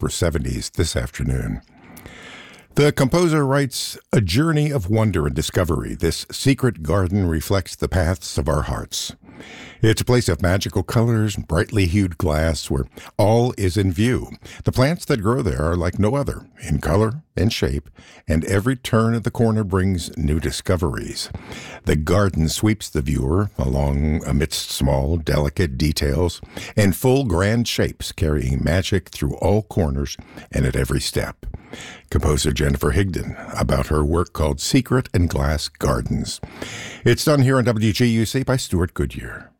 upper 70s this afternoon. The composer writes, "A journey of wonder and discovery. This secret garden reflects the paths of our hearts. It's a place of magical colors, brightly hued glass, where all is in view. The plants that grow there are like no other, in color and shape, and every turn of the corner brings new discoveries. The garden sweeps the viewer along amidst small, delicate details, and full, grand shapes carrying magic through all corners and at every step." Composer Jennifer Higdon about her work called Secret and Glass Gardens. It's done here on WGUC by Stuart Goodyear.